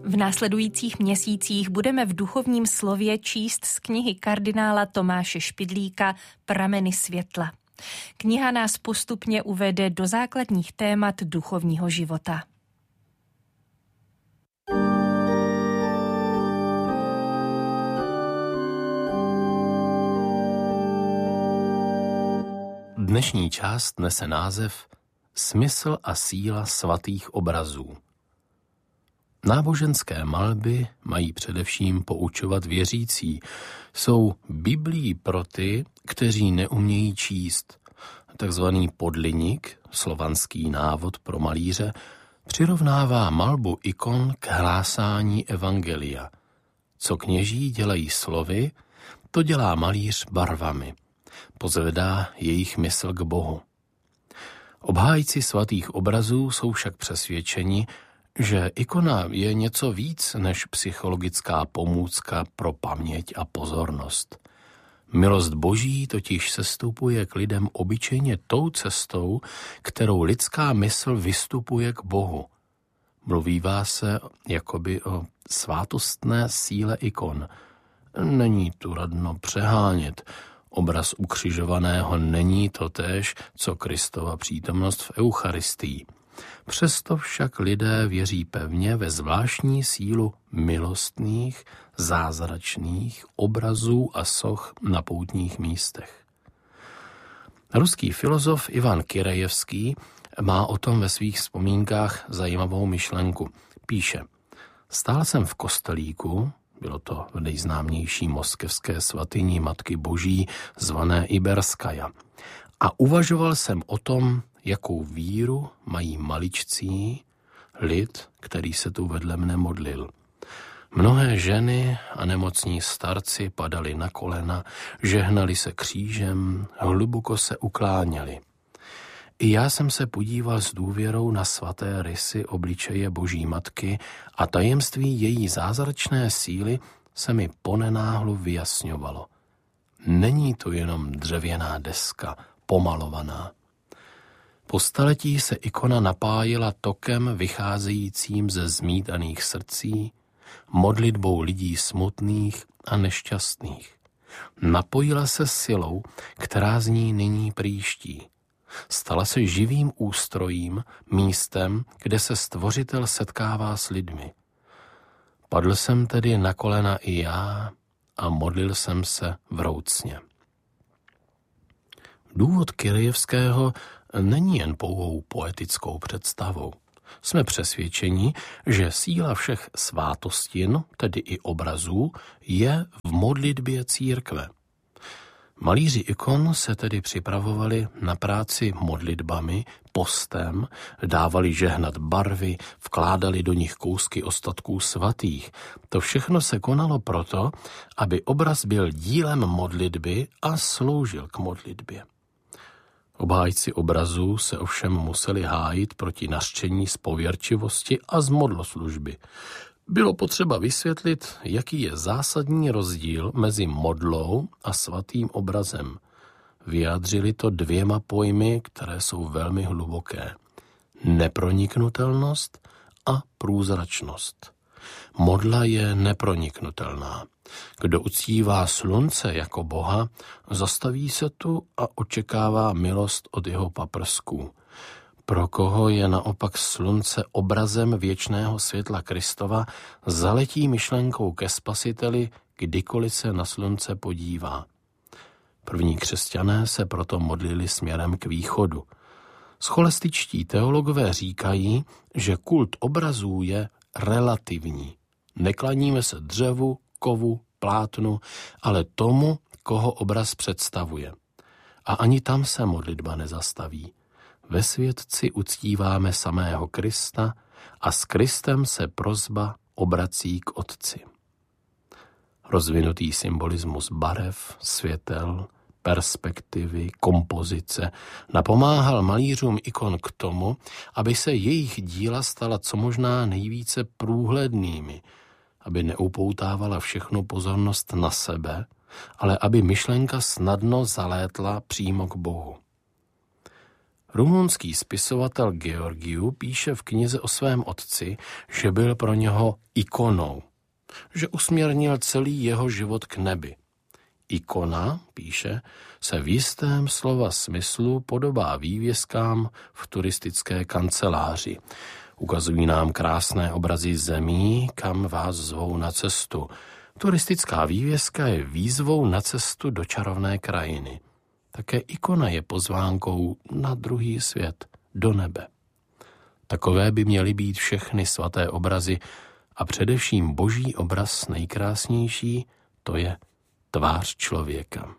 V následujících měsících budeme v duchovním slově číst z knihy kardinála Tomáše Špidlíka Prameny světla. Kniha nás postupně uvede do základních témat duchovního života. Dnešní část nese název Smysl a síla svatých obrazů. Náboženské malby mají především poučovat věřící. Jsou Biblií pro ty, kteří neumějí číst. Takzvaný podliník, slovanský návod pro malíře, přirovnává malbu ikon k hlásání evangelia. Co kněží dělají slovy, to dělá malíř barvami. Pozvedá jejich mysl k Bohu. Obhájci svatých obrazů jsou však přesvědčeni, že ikona je něco víc než psychologická pomůcka pro paměť a pozornost. Milost Boží totiž sestupuje k lidem obyčejně tou cestou, kterou lidská mysl vystupuje k Bohu. Mluvívá se jakoby o svátostné síle ikon. Není tu radno přehánět. Obraz ukřižovaného není totéž, co Kristova přítomnost v Eucharistii. Přesto však lidé věří pevně ve zvláštní sílu milostných, zázračných obrazů a soch na poutních místech. Ruský filozof Ivan Kirejevský má o tom ve svých vzpomínkách zajímavou myšlenku. Píše: Stál jsem v kostelíku, bylo to v nejznámější moskevské svatyni Matky Boží zvané Iberskaja, a uvažoval jsem o tom, jakou víru mají maličcí lid, který se tu vedle mne modlil. Mnohé ženy a nemocní starci padali na kolena, žehnali se křížem, hluboko se ukláněli. I já jsem se podíval s důvěrou na svaté rysy obličeje Boží matky a tajemství její zázračné síly se mi ponenáhlu vyjasňovalo. Není to jenom dřevěná deska, pomalovaná. Po staletí se ikona napájela tokem vycházejícím ze zmítaných srdcí, modlitbou lidí smutných a nešťastných. Napojila se silou, která z ní nyní prýští. Stala se živým ústrojím, místem, kde se Stvořitel setkává s lidmi. Padl jsem tedy na kolena i já a modlil jsem se vroucně. Důvod Kirejevského není jen pouhou poetickou představou. Jsme přesvědčeni, že síla všech svátostin, tedy i obrazů, je v modlitbě církve. Malíři ikon se tedy připravovali na práci modlitbami, postem, dávali žehnat barvy, vkládali do nich kousky ostatků svatých. To všechno se konalo proto, aby obraz byl dílem modlitby a sloužil k modlitbě. Obhájci obrazů se ovšem museli hájit proti nařčení z pověrčivosti a z modloslužby. Bylo potřeba vysvětlit, jaký je zásadní rozdíl mezi modlou a svatým obrazem. Vyjádřili to dvěma pojmy, které jsou velmi hluboké. Neproniknutelnost a průzračnost. Modla je neproniknutelná. Kdo uctívá slunce jako boha, zastaví se tu a očekává milost od jeho paprsků. Pro koho je naopak slunce obrazem věčného světla Kristova, zaletí myšlenkou ke Spasiteli, kdykoliv se na slunce podívá. První křesťané se proto modlili směrem k východu. Scholastičtí teologové říkají, že kult obrazů je relativní. Neklaníme se dřevu, kovu, plátnu, ale tomu, koho obraz představuje. A ani tam se modlitba nezastaví. Ve světci uctíváme samého Krista a s Kristem se prosba obrací k Otci. Rozvinutý symbolismus barev, světel, perspektivy, kompozice napomáhal malířům ikon k tomu, aby se jejich díla stala co možná nejvíce průhlednými, aby neupoutávala všechnu pozornost na sebe, ale aby myšlenka snadno zalétla přímo k Bohu. Rumunský spisovatel Georgiu píše v knize o svém otci, že byl pro něho ikonou, že usměrnil celý jeho život k nebi. Ikona, píše, se v jistém slova smyslu podobá vývěskám v turistické kanceláři. Ukazují nám krásné obrazy zemí, kam vás zvou na cestu. Turistická vývěska je výzvou na cestu do čarovné krajiny. Také ikona je pozvánkou na druhý svět, do nebe. Takové by měly být všechny svaté obrazy a především boží obraz nejkrásnější, to je tvář člověka.